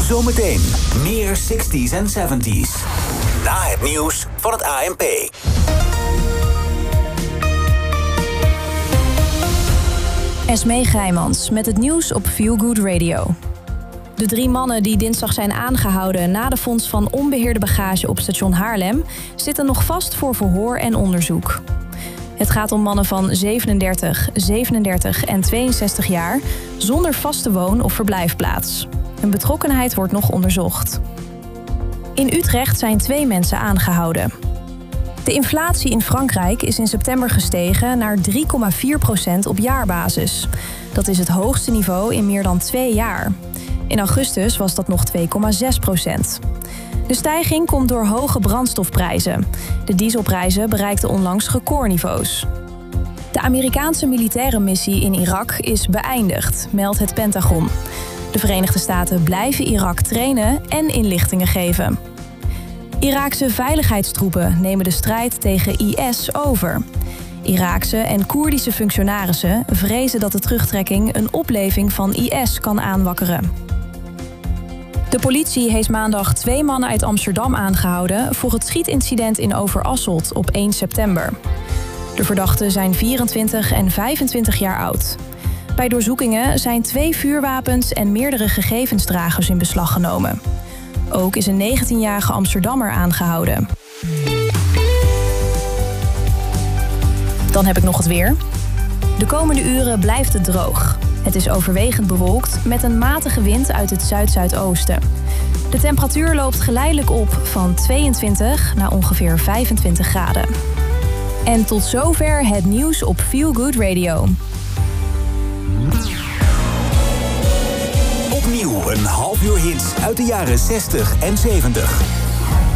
Zometeen meer 60s en 70s. Na het nieuws van het ANP. Esmee Grijmans met het nieuws op Feel Good Radio. De 3 mannen die dinsdag zijn aangehouden na de vondst van onbeheerde bagage op station Haarlem zitten nog vast voor verhoor en onderzoek. Het gaat om mannen van 37, 37 en 62 jaar zonder vaste woon- of verblijfplaats. Hun betrokkenheid wordt nog onderzocht. In Utrecht zijn 2 mensen aangehouden. De inflatie in Frankrijk is in september gestegen naar 3,4% op jaarbasis. Dat is het hoogste niveau in meer dan 2 jaar. In augustus was dat nog 2,6%. De stijging komt door hoge brandstofprijzen. De dieselprijzen bereikten onlangs recordniveaus. De Amerikaanse militaire missie in Irak is beëindigd, meldt het Pentagon. De Verenigde Staten blijven Irak trainen en inlichtingen geven. Iraakse veiligheidstroepen nemen de strijd tegen IS over. Iraakse en Koerdische functionarissen vrezen dat de terugtrekking een opleving van IS kan aanwakkeren. De politie heeft maandag 2 mannen uit Amsterdam aangehouden voor het schietincident in Overasselt op 1 september. De verdachten zijn 24 en 25 jaar oud. Bij doorzoekingen zijn 2 vuurwapens en meerdere gegevensdragers in beslag genomen. Ook is een 19-jarige Amsterdammer aangehouden. Dan heb ik nog het weer. De komende uren blijft het droog. Het is overwegend bewolkt met een matige wind uit het zuid-zuidoosten. De temperatuur loopt geleidelijk op van 22 naar ongeveer 25 graden. En tot zover het nieuws op Feel Good Radio. Opnieuw een half uur hits uit de jaren 60 en 70.